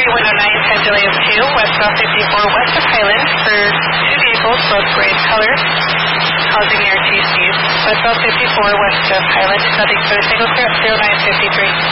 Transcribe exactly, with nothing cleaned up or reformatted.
thirty-one oh nine, time delay of two, west off fifty-four, west of Highland for two vehicles, both gray colors, causing A R T Cs. West off fifty-four, west of Highland, nothing for the single trip, zero nine fifty-three.